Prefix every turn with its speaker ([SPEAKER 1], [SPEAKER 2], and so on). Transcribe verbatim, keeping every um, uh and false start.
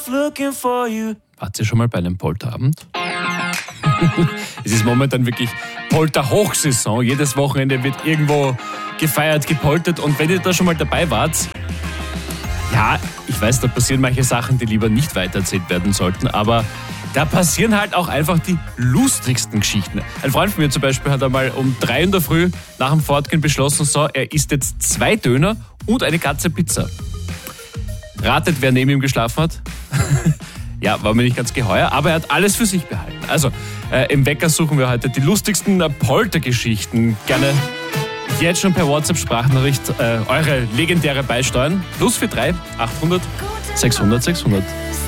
[SPEAKER 1] looking for you.
[SPEAKER 2] Wart ihr schon mal bei einem Polterabend? Es ist momentan wirklich Polter-Hochsaison. Jedes Wochenende wird irgendwo gefeiert, gepoltert. Und wenn ihr da schon mal dabei wart, ja, ich weiß, da passieren manche Sachen, die lieber nicht weitererzählt werden sollten, aber da passieren halt auch einfach die lustigsten Geschichten. Ein Freund von mir zum Beispiel hat einmal um drei in der Früh nach dem Fortgehen beschlossen, so, er isst jetzt zwei Döner und eine Katze Pizza. Ratet, wer neben ihm geschlafen hat? Ja, war mir nicht ganz geheuer, aber er hat alles für sich behalten. Also, äh, im Wecker suchen wir heute die lustigsten äh, Poltergeschichten. Gerne jetzt schon per WhatsApp-Sprachnachricht äh, eure legendäre beisteuern. Plus für drei achthundert sechshundert sechshundert.